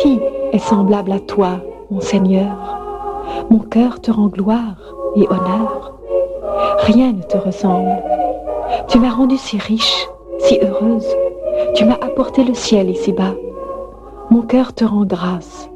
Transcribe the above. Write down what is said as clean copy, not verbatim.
Qui est semblable à toi, mon Seigneur? Mon cœur te rend gloire et honneur. Rien ne te ressemble. Tu m'as rendue si riche, si heureuse. Tu m'as apporté le ciel ici-bas. Mon cœur te rend grâce